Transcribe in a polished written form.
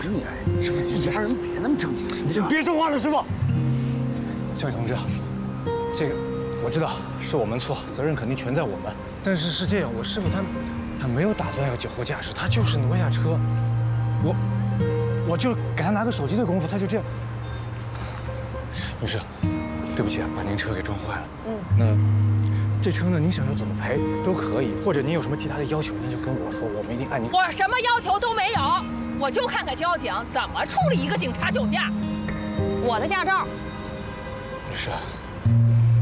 使你，师傅，一家人别那么正经，行不行？ 别说话了，师傅。教育同志，这个我知道是我们错，责任肯定全在我们。但是是这样，我师傅他没有打算要酒后驾驶，他就是挪下车，我就给他拿个手机的功夫，他就这样。女士，对不起啊，把您车给撞坏了。那这车呢，您想要怎么赔都可以，或者您有什么其他的要求，您就跟我说，我们一定按您。 我什么要求都没有，我就看看交警怎么处理一个警察酒驾。我的驾照。 女士，